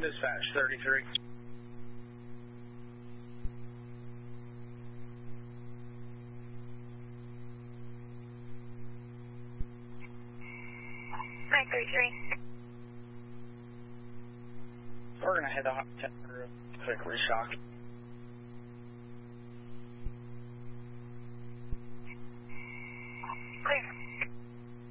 Dispatch 33. Mike 33. We're going to head off to quick reshock.